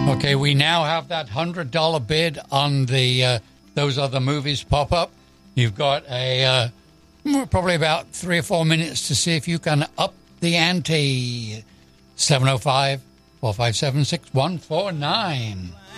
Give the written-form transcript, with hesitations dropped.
Okay, we now have that $100 bid on the those other movies pop up. You've got a probably about 3 or 4 minutes to see if you can up the ante. 705-457-6149.